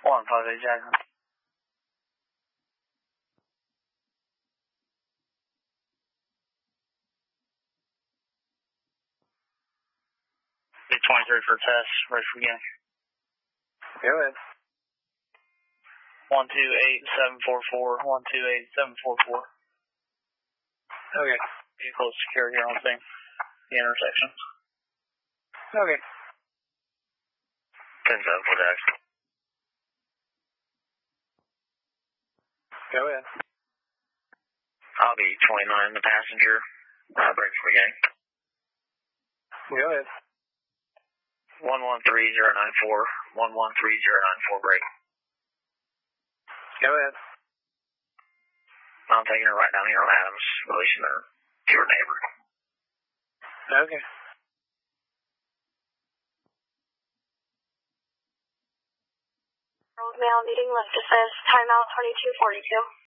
158 Jackson. Be 23 for test, ready for beginning. Go ahead. 128744, 128744. Okay. Vehicle secure here on scene. The intersection. Okay. 10-7 for Jackson. Go ahead. I'll be 29, the passenger. Break for beginning. Go ahead. 113094, 113094 break. Go ahead. I'm taking her right down here on Adams, releasing her to her neighbor. Okay. Mail meeting left, it says timeout 2242.